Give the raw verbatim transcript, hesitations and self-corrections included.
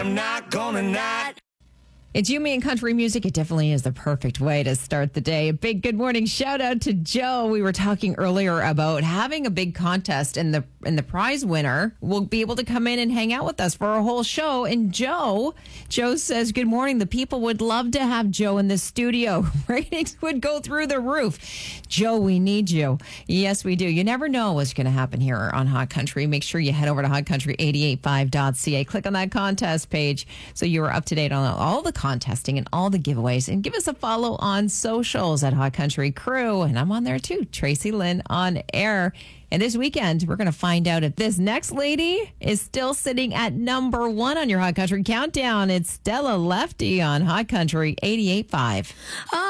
I'm not gonna not. It's You, Me, and Country Music. It definitely is the perfect way to start the day. A big good morning shout out to Joe. We were talking earlier about having a big contest, and the and the prize winner will be able to come in and hang out with us for a whole show. And Joe, Joe says, good morning. The people would love to have Joe in the studio. Ratings would go through the roof. Joe, we need you. Yes, we do. You never know what's going to happen here on Hot Country. Make sure you head over to hot country eight eight five dot c a. Click on that contest page so you are up to date on all the contesting and all the giveaways, and give us a follow on socials at Hot Country Crew, and I'm on there too, Tracy Lynn on air. And this weekend we're going to find out if this next lady is still sitting at number one on your Hot Country countdown. It's Stella Lefty on Hot Country eighty-eight point five.